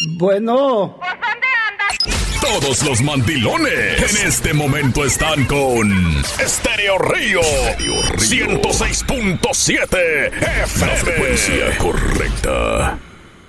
Bueno. ¿Pues dónde andas? Todos los mandilones en este momento están con Estéreo Río 106.7 FM. La frecuencia correcta.